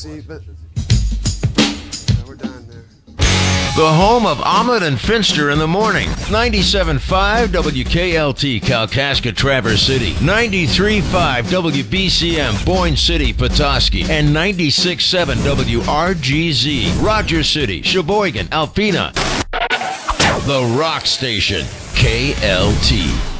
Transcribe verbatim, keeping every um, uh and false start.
see, but yeah, we're done there. The home of Ahmed and Finster in the morning. ninety-seven point five W K L T, Kalkaska, Traverse City. ninety-three point five W B C M, Boyne City, Petoskey. And ninety-six point seven W R G Z, Rogers City, Sheboygan, Alpena. The Rock Station, K L T.